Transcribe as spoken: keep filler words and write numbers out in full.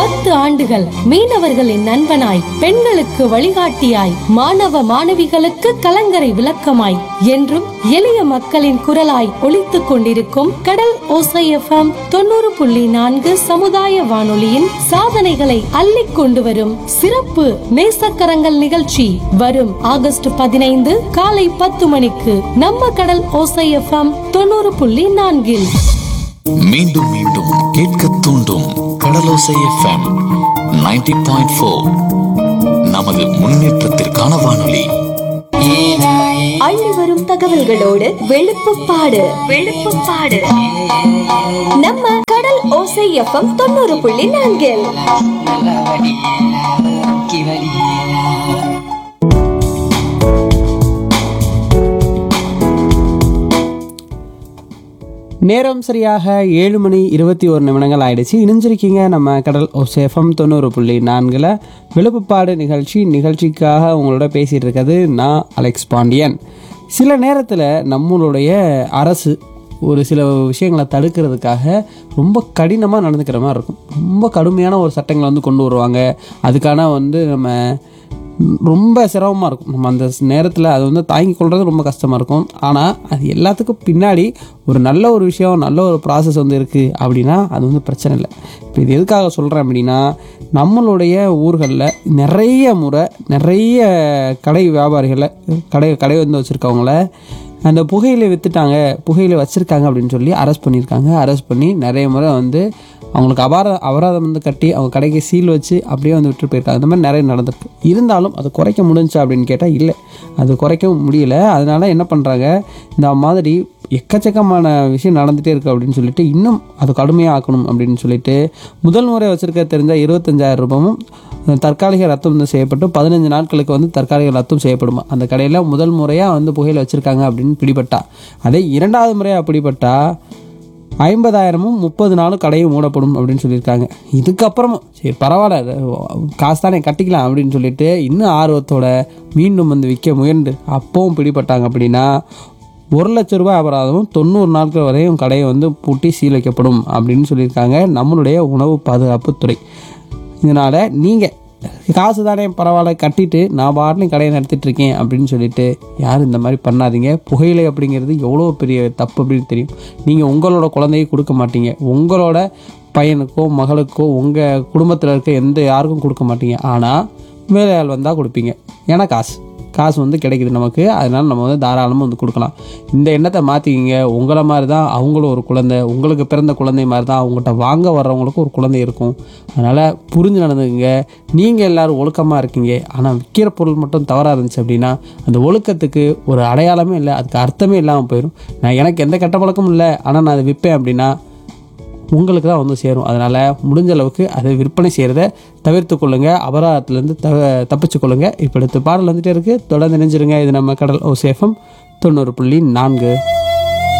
பத்து ஆண்டுகள் மீனவர்களின் நண்பனாய், பெண்களுக்கு வழிகாட்டியாய், மாணவ மாணவிகளுக்கு கலங்கரை விளக்கமாய், என்றும் எளிய மக்களின் குரலாய் ஒலித்துக் கொண்டிருக்கும் கடல் ஓசை எஃப்எம் தொண்ணூறு புள்ளி நான்கு சமுதாய வானொலியின் சாதனைகளை அள்ளிக் கொண்டு வரும் சிறப்பு நேசக்கரங்கள் நிகழ்ச்சி வரும் ஆகஸ்ட் பதினைந்து காலை பத்து மணிக்கு நம்ம கடல் ஓசை எஃப்எம் தொண்ணூறு புள்ளி நான்கில். மீண்டும் மீண்டும் கேட்க தூண்டும் கடலோசை எஃப்எம் நைன்டி பாயிண்ட் ஃபோர். நமது முன்னேற்றத்திற்கான வானொலி. அள்ளி வரும் தகவல்களோடு வெளுப்புப்பாடு வெளுப்புப்பாடு நம்ம கடல் ஓசை எஃப்எம் தொண்ணூறு புள்ளி நான்கில். நேரம் சரியாக ஏழு மணி இருபத்தி ஒரு நிமிடங்கள் ஆயிடுச்சு. இணைஞ்சிருக்கீங்க நம்ம கடல் ஓசேஃபம் தொண்ணூறு புள்ளி நான்கில் விழுப்புப்பாடு நிகழ்ச்சி. நிகழ்ச்சிக்காக உங்களோட பேசிகிட்டு இருக்கிறது நான் அலெக்ஸ் பாண்டியன். சில நேரத்தில் நம்மளுடைய அரசு ஒரு சில விஷயங்களை தடுக்கிறதுக்காக ரொம்ப கடினமாக நடந்துக்கிற மாதிரி இருக்கும். ரொம்ப கடுமையான ஒரு சட்டங்களை வந்து கொண்டு வருவாங்க. அதுக்கான வந்து நம்ம ரொம்ப சிரமமாக இருக்கும். நம்ம அந்த நேரத்தில் அதை வந்து தாங்கி கொள்வது ரொம்ப கஷ்டமாக இருக்கும். ஆனால் அது எல்லாத்துக்கும் பின்னாடி ஒரு நல்ல ஒரு விஷயம், நல்ல ஒரு ப்ராசஸ் வந்து இருக்குது அப்படின்னா அது வந்து பிரச்சனை இல்லை. இப்போ இது எதுக்காக சொல்கிறேன் அப்படின்னா, நம்மளுடைய ஊர்களில் நிறைய முறை நிறைய கடை வியாபாரிகளை கடை கடை வந்து வச்சுருக்கவங்கள அந்த புகையிலை விற்றுட்டாங்க, புகையிலை வச்சுருக்காங்க அப்படின்னு சொல்லி அரெஸ்ட் பண்ணியிருக்காங்க. அரெஸ்ட் பண்ணி நிறைய முறை வந்து அவங்களுக்கு அபார அபராதம் வந்து கட்டி அவங்க கடைக்கு சீல் வச்சு அப்படியே வந்து விட்டு போயிருக்காங்க. அந்த மாதிரி நிறைய நடந்திருக்கு. இருந்தாலும் அது குறைக்க முடிஞ்சா அப்படின்னு கேட்டால் இல்லை, அது குறைக்கவும் முடியல. அதனால என்ன பண்ணுறாங்க, இந்த மாதிரி எக்கச்சக்கமான விஷயம் நடந்துகிட்டே இருக்குது அப்படின்னு சொல்லிட்டு இன்னும் அது கடுமையாக ஆக்கணும் அப்படின்னு சொல்லிட்டு முதல் முறை வச்சுருக்க தெரிஞ்ச இருபத்தஞ்சாயிரம் ரூபாயும் தற்காலிக ரத்தம் வந்து செய்யப்பட்டு பதினஞ்சு நாட்களுக்கு வந்து தற்காலிக ரத்தம் செய்யப்படுமா. அந்த கடையில் முதல் முறையாக வந்து புகையில் வச்சுருக்காங்க அப்படின்னு பிடிபட்டா, அதே இரண்டாவது முறையாக பிடிபட்டா ஐம்பதாயிரமும் முப்பது நாளும் கடையும் மூடப்படும் அப்படின்னு சொல்லியிருக்காங்க. இதுக்கப்புறமும் சரி பரவாயில்ல, காசு தானே கட்டிக்கலாம் அப்படின்னு சொல்லிட்டு இன்னும் ஆர்வத்தோட மீண்டும் வந்து விற்க முயன்று அப்பவும் பிடிபட்டாங்க அப்படின்னா ஒரு லட்ச ரூபாய் அபராதமும் தொண்ணூறு நாட்கள் வரையும் கடையை வந்து பூட்டி சீல் வைக்கப்படும் அப்படின்னு சொல்லியிருக்காங்க நம்மளுடைய உணவு பாதுகாப்புத்துறை. இதனால் நீங்கள் காசு தானே பரவாயில்ல கட்டிட்டு நான் பாட்டிலையும் கடையை நடத்திட்டுருக்கேன் அப்படின்னு சொல்லிட்டு யாரும் இந்த மாதிரி பண்ணாதீங்க. புகையிலை அப்படிங்கிறது எவ்வளோ பெரிய தப்பு அப்படின்னு தெரியும். நீங்கள் உங்களோட குழந்தையை கொடுக்க மாட்டீங்க, உங்களோட பையனுக்கோ மகளுக்கோ உங்கள் குடும்பத்தில் இருக்க எந்த யாருக்கும் கொடுக்க மாட்டீங்க. ஆனால் வேலையாள் வந்தால் கொடுப்பீங்க. ஏன்னா காசு காசு வந்து கிடைக்குது நமக்கு, அதனால் நம்ம வந்து தாராளமாக வந்து கொடுக்கலாம். இந்த எண்ணத்தை மாற்றிக்கிங்க. உங்களை மாதிரி தான் அவங்களும் ஒரு குழந்தை, உங்களுக்கு பிறந்த குழந்தை மாதிரி தான் அவங்ககிட்ட வாங்க வர்றவங்களுக்கும் ஒரு குழந்தை இருக்கும். அதனால் புரிஞ்சு நடந்துக்குங்க. நீங்கள் எல்லோரும் ஒழுக்கமாக இருக்கீங்க, ஆனால் விற்கிற பொருள் மட்டும் தவறாக இருந்துச்சு அப்படின்னா அந்த ஒழுக்கத்துக்கு ஒரு அடையாளமே இல்லை, அதுக்கு அர்த்தமே இல்லாமல் போயிடும். நான் எனக்கு எந்த கெட்ட பழக்கமும் இல்லை, ஆனால் நான் அதை விற்பேன் அப்படின்னா உங்களுக்கு தான் வந்து சேரும். அதனால் முடிஞ்ச அளவுக்கு அதை விற்பனை செய்கிறத தவிர்த்து கொள்ளுங்கள். அபராதத்துலேருந்து தவ தப்பிச்சு கொள்ளுங்கள். இப்போ அடுத்த பாடல் வந்துட்டே இருக்குது, தொடர்ந்து நினைஞ்சிருங்க. இது நம்ம கடல் ஓசை எஃப்எம் தொண்ணூறு புள்ளி நான்கு.